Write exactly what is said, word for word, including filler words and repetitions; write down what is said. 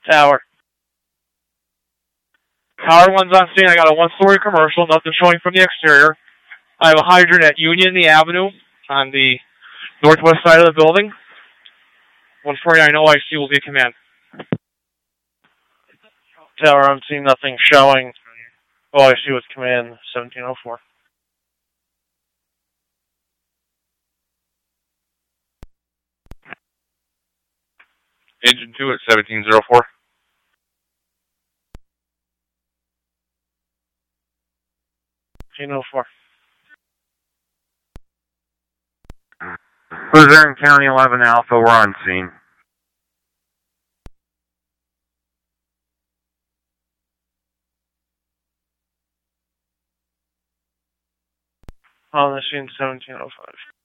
Tower. Tower one's on scene. I got a one-story commercial, nothing showing from the exterior. I have a hydrant at Union the Avenue on the northwest side of the building. one forty-nine O I C will be command. Tower, I'm seeing nothing showing. O I C was command seventeen oh four. Engine two at seventeen oh four. seventeen oh four. Luzerne County eleven Alpha, we're on scene. On the scene seventeen oh five.